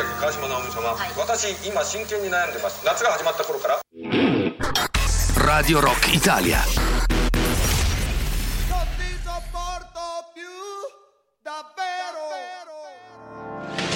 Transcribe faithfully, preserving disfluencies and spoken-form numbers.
役川島直美様、はい、私今真剣に悩んでます。夏が始まった頃から Radio Rock Italia